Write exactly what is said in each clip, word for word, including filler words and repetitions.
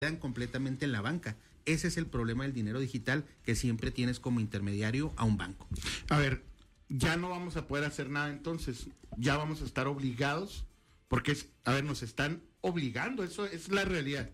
quedan completamente en la banca. Ese es el problema del dinero digital, que siempre tienes como intermediario a un banco. A ver, ya no vamos a poder hacer nada entonces, ya vamos a estar obligados, porque es, a ver, nos están obligando, eso es la realidad.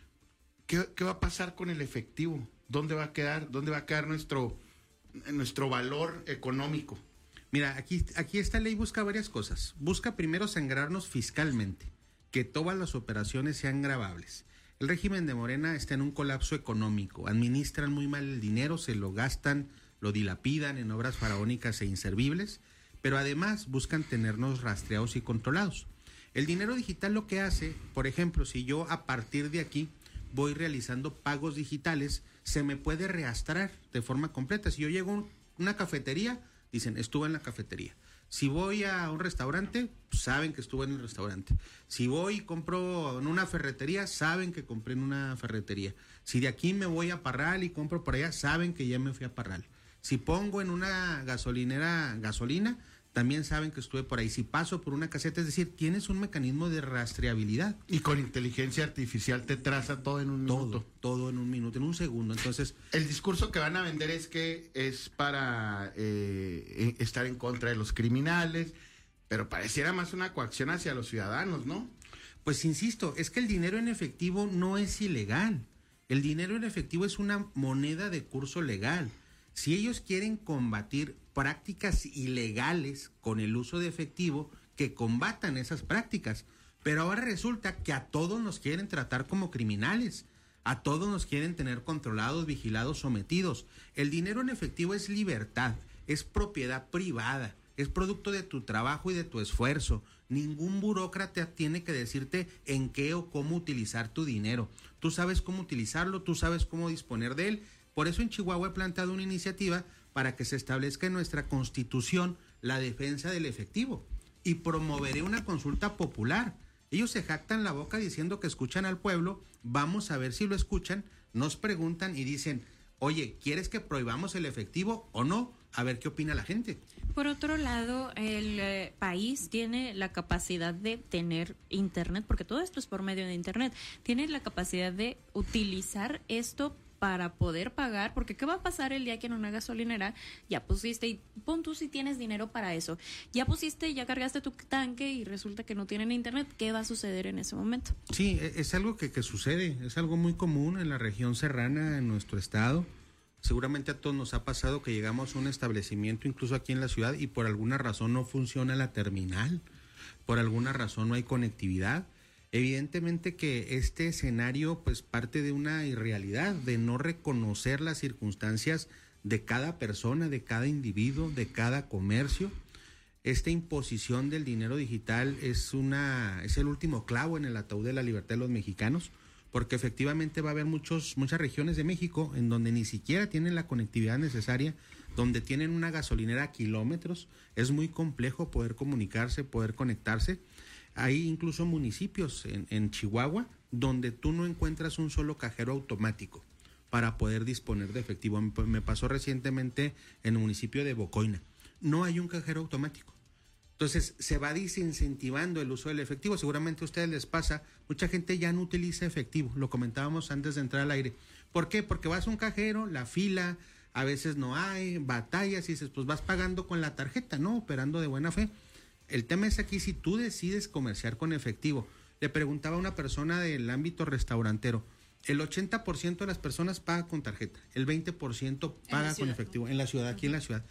¿Qué, qué va a pasar con el efectivo? ¿Dónde va a quedar? ¿Dónde va a quedar nuestro, nuestro valor económico? Mira, aquí, aquí esta ley busca varias cosas. Busca primero sangrarnos fiscalmente, que todas las operaciones sean gravables. El régimen de Morena está en un colapso económico, administran muy mal el dinero, se lo gastan, lo dilapidan en obras faraónicas e inservibles, pero además buscan tenernos rastreados y controlados. El dinero digital lo que hace, por ejemplo, si yo a partir de aquí voy realizando pagos digitales, se me puede rastrear de forma completa. Si yo llego a una cafetería, dicen, estuve en la cafetería. Si voy a un restaurante, saben que estuve en el restaurante. Si voy y compro en una ferretería, saben que compré en una ferretería. Si de aquí me voy a Parral y compro por allá, saben que ya me fui a Parral. Si pongo en una gasolinera gasolina, también saben que estuve por ahí. Si paso por una caseta, es decir, tienes un mecanismo de rastreabilidad. Y con inteligencia artificial te traza todo en un todo, minuto. Todo en un minuto, en un segundo. Entonces, el discurso que van a vender es que es para eh, estar en contra de los criminales, pero pareciera más una coacción hacia los ciudadanos, ¿no? Pues insisto, es que el dinero en efectivo no es ilegal. El dinero en efectivo es una moneda de curso legal. Si ellos quieren combatir prácticas ilegales con el uso de efectivo, que combatan esas prácticas. Pero ahora resulta que a todos nos quieren tratar como criminales, a todos nos quieren tener controlados, vigilados, sometidos. El dinero en efectivo es libertad, es propiedad privada, es producto de tu trabajo y de tu esfuerzo. Ningún burócrata tiene que decirte en qué o cómo utilizar tu dinero. Tú sabes cómo utilizarlo, tú sabes cómo disponer de él. Por eso en Chihuahua he planteado una iniciativa para que se establezca en nuestra Constitución la defensa del efectivo, y promoveré una consulta popular. Ellos se jactan la boca diciendo que escuchan al pueblo, vamos a ver si lo escuchan, nos preguntan y dicen, oye, ¿quieres que prohibamos el efectivo o no? A ver qué opina la gente. Por otro lado, el eh, país tiene la capacidad de tener internet, porque todo esto es por medio de internet, tiene la capacidad de utilizar esto para poder pagar, porque ¿qué va a pasar el día que en una gasolinera ya pusiste, y pon tú si tienes dinero para eso, ya pusiste, ya cargaste tu tanque y resulta que no tienen internet? ¿Qué va a suceder en ese momento? Sí, es algo que, que sucede, es algo muy común en la región serrana, en nuestro estado. Seguramente a todos nos ha pasado que llegamos a un establecimiento, incluso aquí en la ciudad, y por alguna razón no funciona la terminal, por alguna razón no hay conectividad. Evidentemente que este escenario pues parte de una irrealidad, de no reconocer las circunstancias de cada persona, de cada individuo, de cada comercio. Esta imposición del dinero digital es una es el último clavo en el ataúd de la libertad de los mexicanos, porque efectivamente va a haber muchos muchas regiones de México en donde ni siquiera tienen la conectividad necesaria, donde tienen una gasolinera a kilómetros, es muy complejo poder comunicarse, poder conectarse. Hay incluso municipios en, en Chihuahua donde tú no encuentras un solo cajero automático para poder disponer de efectivo. Me pasó recientemente en el municipio de Bocoina. No hay un cajero automático. Entonces se va desincentivando el uso del efectivo. Seguramente a ustedes les pasa, mucha gente ya no utiliza efectivo. Lo comentábamos antes de entrar al aire. ¿Por qué? Porque vas a un cajero, la fila, a veces no hay, batallas y dices, pues vas pagando con la tarjeta, ¿no? Operando de buena fe. El tema es aquí si tú decides comerciar con efectivo. Le preguntaba a una persona del ámbito restaurantero, el ochenta por ciento de las personas paga con tarjeta, el veinte por ciento paga con efectivo, en la ciudad, aquí en la ciudad.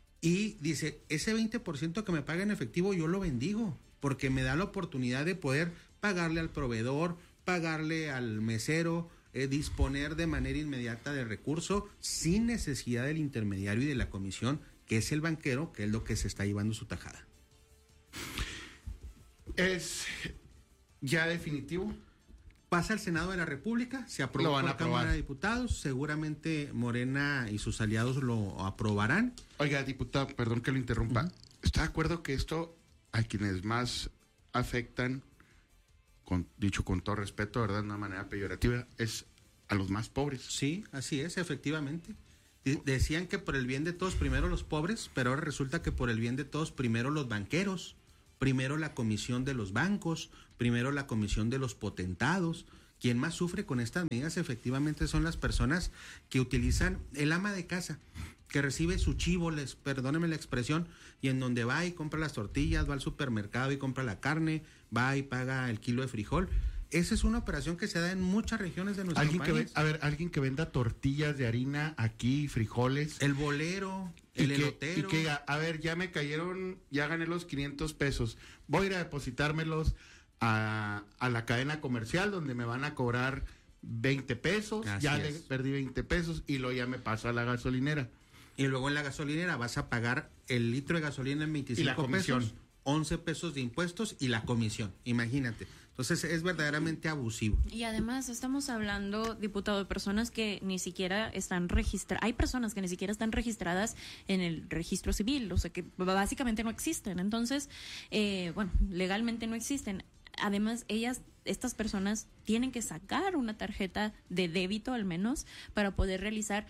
Y dice, ese veinte por ciento que me paga en efectivo yo lo bendigo, porque me da la oportunidad de poder pagarle al proveedor, pagarle al mesero, eh, disponer de manera inmediata del recurso, sin necesidad del intermediario y de la comisión, que es el banquero, que es lo que se está llevando su tajada. ¿Es ya definitivo? Pasa al Senado de la República, se aprobó por la Cámara de Diputados, seguramente Morena y sus aliados lo aprobarán. Oiga, diputado, perdón que lo interrumpa, uh-huh. ¿Está de acuerdo que esto a quienes más afectan, con, dicho con todo respeto, ¿verdad?, de una manera peyorativa, es a los más pobres? Sí, así es, efectivamente. Decían que por el bien de todos primero los pobres, pero ahora resulta que por el bien de todos primero los banqueros, primero la comisión de los bancos, primero la comisión de los potentados, Quien más sufre con estas medidas efectivamente son las personas que utilizan el ama de casa, que recibe su chivo, les, perdónenme la expresión, y en donde va y compra las tortillas, va al supermercado y compra la carne, va y paga el kilo de frijol. Esa es una operación que se da en muchas regiones de nuestro alguien país. Que ve, a ver, alguien que venda tortillas de harina aquí, frijoles. El bolero, el y que, elotero. Y que diga, a ver, ya me cayeron, ya gané los quinientos pesos, voy a ir a depositármelos a, a la cadena comercial donde me van a cobrar veinte pesos, Así ya es. le perdí veinte pesos y luego ya me paso a la gasolinera. Y luego en la gasolinera vas a pagar el litro de gasolina en veinticinco pesos, once pesos de impuestos y la comisión, imagínate. Entonces es verdaderamente abusivo. Y además estamos hablando, diputado, de personas que ni siquiera están registradas. Hay personas que ni siquiera están registradas en el registro civil, o sea que básicamente no existen. Entonces, eh, bueno, legalmente no existen. Además, ellas, estas personas tienen que sacar una tarjeta de débito al menos para poder realizar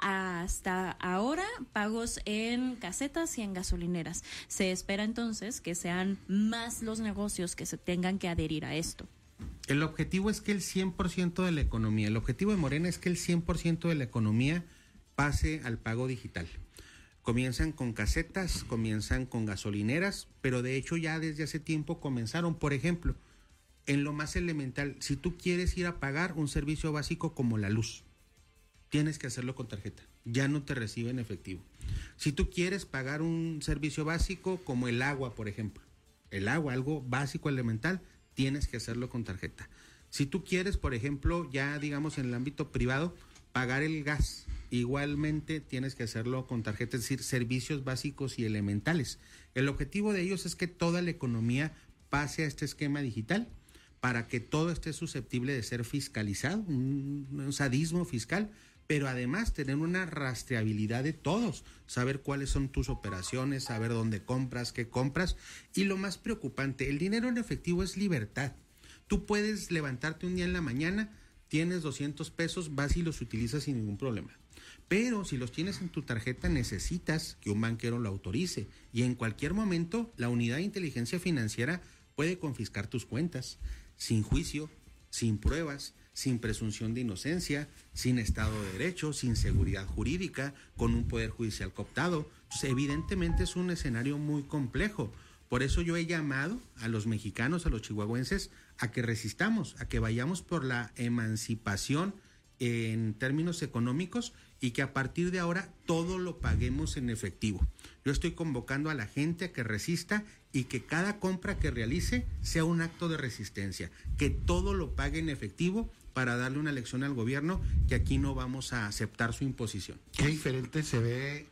hasta ahora pagos en casetas y en gasolineras. Se espera entonces que sean más los negocios que se tengan que adherir a esto. El objetivo es que el cien por ciento de la economía, el objetivo de Morena es que el cien por ciento de la economía pase al pago digital. Comienzan con casetas, comienzan con gasolineras, pero de hecho ya desde hace tiempo comenzaron. Por ejemplo, en lo más elemental, si tú quieres ir a pagar un servicio básico como la luz, tienes que hacerlo con tarjeta, ya no te reciben efectivo. Si tú quieres pagar un servicio básico como el agua, por ejemplo, el agua, algo básico, elemental, tienes que hacerlo con tarjeta. Si tú quieres, por ejemplo, ya digamos en el ámbito privado, pagar el gas, igualmente tienes que hacerlo con tarjeta, es decir, servicios básicos y elementales. El objetivo de ellos es que toda la economía pase a este esquema digital para que todo esté susceptible de ser fiscalizado, un, un sadismo fiscal, pero además tener una rastreabilidad de todos, saber cuáles son tus operaciones, saber dónde compras, qué compras, y lo más preocupante, el dinero en efectivo es libertad. Tú puedes levantarte un día en la mañana, tienes doscientos pesos, vas y los utilizas sin ningún problema. Pero si los tienes en tu tarjeta necesitas que un banquero lo autorice, y en cualquier momento la unidad de inteligencia financiera puede confiscar tus cuentas, sin juicio, sin pruebas, sin presunción de inocencia, sin Estado de Derecho, sin seguridad jurídica, con un poder judicial cooptado. Entonces, evidentemente es un escenario muy complejo. Por eso yo he llamado a los mexicanos, a los chihuahuenses, a que resistamos, a que vayamos por la emancipación en términos económicos y que a partir de ahora todo lo paguemos en efectivo. Yo estoy convocando a la gente a que resista y que cada compra que realice sea un acto de resistencia, que todo lo pague en efectivo para darle una lección al gobierno que aquí no vamos a aceptar su imposición. Qué diferente se ve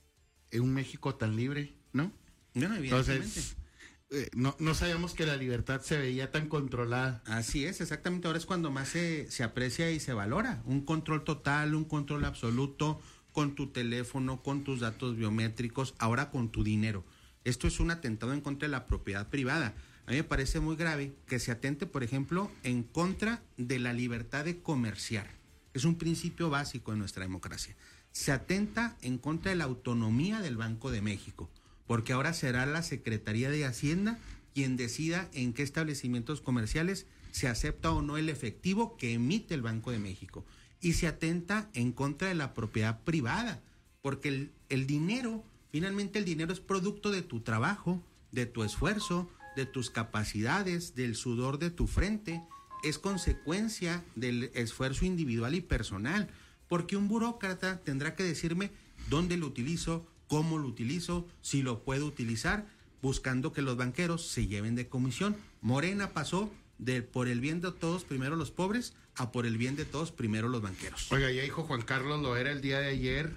en un México tan libre, ¿no? Bueno, evidentemente. Entonces, eh, no, no sabíamos que la libertad se veía tan controlada. Así es, exactamente. Ahora es cuando más se, se aprecia y se valora. Un control total, un control absoluto con tu teléfono, con tus datos biométricos, ahora con tu dinero. Esto es un atentado en contra de la propiedad privada. A mí me parece muy grave que se atente, por ejemplo, en contra de la libertad de comerciar. Es un principio básico de nuestra democracia. Se atenta en contra de la autonomía del Banco de México, porque ahora será la Secretaría de Hacienda quien decida en qué establecimientos comerciales se acepta o no el efectivo que emite el Banco de México. Y se atenta en contra de la propiedad privada, porque el, el dinero, finalmente el dinero es producto de tu trabajo, de tu esfuerzo, de tus capacidades, del sudor de tu frente, es consecuencia del esfuerzo individual y personal, porque un burócrata tendrá que decirme dónde lo utilizo, cómo lo utilizo, si lo puedo utilizar, buscando que los banqueros se lleven de comisión. Morena pasó de por el bien de todos, primero los pobres, a por el bien de todos, primero los banqueros. Oiga, ya dijo Juan Carlos Loera el día de ayer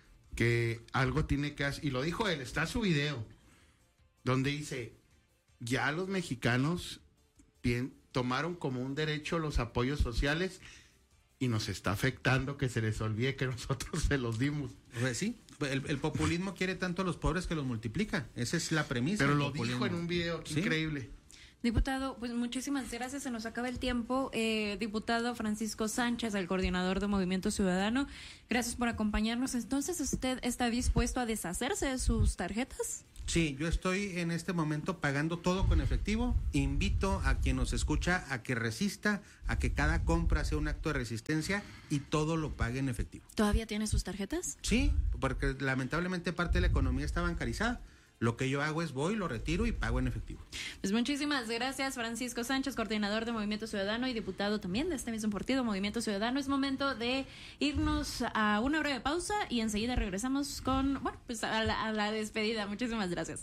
que algo tiene que hacer, y lo dijo él, está su video, donde dice, ya los mexicanos bien, tomaron como un derecho los apoyos sociales y nos está afectando que se les olvide que nosotros se los dimos. Pues sí, el, el populismo quiere tanto a los pobres que los multiplica, esa es la premisa. Pero del lo populismo. dijo en un video, qué ¿Sí? Increíble. Diputado, pues muchísimas gracias, se nos acaba el tiempo. Eh, diputado Francisco Sánchez, el coordinador de Movimiento Ciudadano, gracias por acompañarnos. Entonces, ¿usted está dispuesto a deshacerse de sus tarjetas? Sí, yo estoy en este momento pagando todo con efectivo. Invito a quien nos escucha a que resista, a que cada compra sea un acto de resistencia y todo lo pague en efectivo. ¿Todavía tiene sus tarjetas? Sí, porque lamentablemente parte de la economía está bancarizada. Lo que yo hago es voy, lo retiro y pago en efectivo. Pues muchísimas gracias, Francisco Sánchez, coordinador de Movimiento Ciudadano y diputado también de este mismo partido, Movimiento Ciudadano. Es momento de irnos a una breve pausa y enseguida regresamos con, bueno, pues a la, a la despedida. Muchísimas gracias.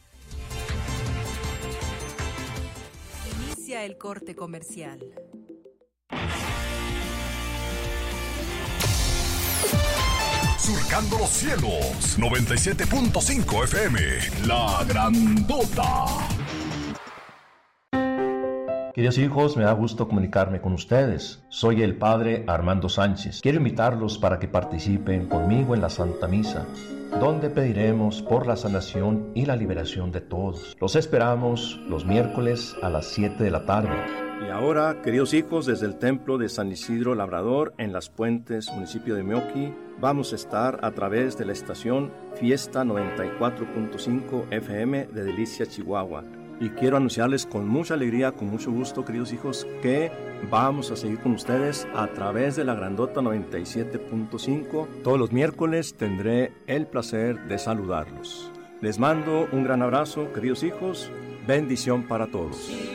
Inicia el corte comercial. Surcando los cielos, noventa y siete punto cinco F M, La Grandota. Queridos hijos, me da gusto comunicarme con ustedes. Soy el Padre Armando Sánchez. Quiero invitarlos para que participen conmigo en la Santa Misa, donde pediremos por la sanación y la liberación de todos. Los esperamos los miércoles a las siete de la tarde. Y ahora, queridos hijos, desde el Templo de San Isidro Labrador, en Las Puentes, municipio de Meoqui, vamos a estar a través de la estación Fiesta noventa y cuatro punto cinco F M de Delicia, Chihuahua. Y quiero anunciarles con mucha alegría, con mucho gusto, queridos hijos, que vamos a seguir con ustedes a través de la Grandota noventa y siete punto cinco. Todos los miércoles tendré el placer de saludarlos. Les mando un gran abrazo, queridos hijos. Bendición para todos.